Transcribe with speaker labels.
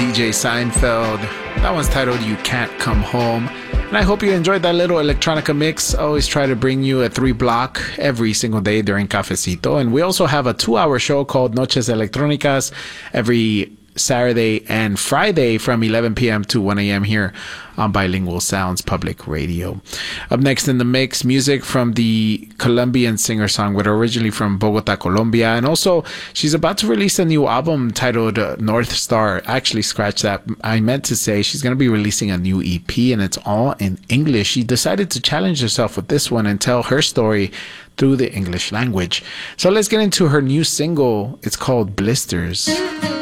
Speaker 1: DJ Seinfeld. That one's titled You Can't Come Home. And I hope you enjoyed that little electronica mix. I always try to bring you a 3-block every single day during Cafecito. And we also have a 2-hour show called Noches Electrónicas every Saturday and Friday from 11 p.m. to 1 a.m. here on Bilingual Sounds Public Radio. Up next in the mix, music from the Colombian singer-songwriter originally from Bogota, Colombia. And also, she's about to release a new album titled North Star. Actually, scratch that. I meant to say she's going to be releasing a new EP, and it's all in English. She decided to challenge herself with this one and tell her story through the English language. So let's get into her new single. It's called Blisters.